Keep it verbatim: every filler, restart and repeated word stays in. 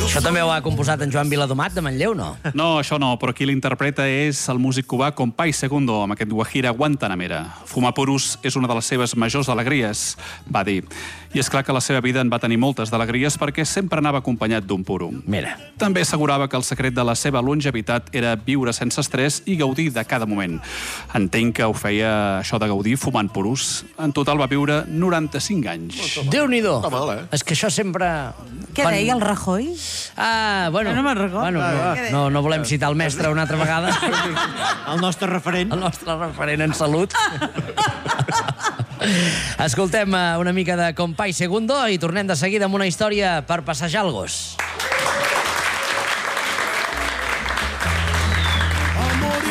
Això també ho ha composat en Joan Viladomat, de Manlleu, no? No, això no, però qui l'interpreta és el músic cubà Compay Segundo, amb aquest Guajira Guantanamera. Fumar puros és una de les seves majors alegries, va dir. I és clar que la seva vida en va tenir moltes d'alegries perquè sempre anava acompanyat d'un puro. Mira. També assegurava que el secret de la seva longevitat era viure sense estrès i gaudir de cada moment. Entenc que ho feia això de gaudir fumant puros. En total va viure noranta-cinc anys. Déu-n'hi-do. Està mal, eh? És que això sempre... Què deia el Rajoy? Ah, bueno... No me'n recordo. Bueno, no, no, no volem citar el mestre una altra vegada. El nostre referent. El nostre referent en salut. Escoltem una mica de Compay Segundo i tornem de seguida amb una història per passejar el gos.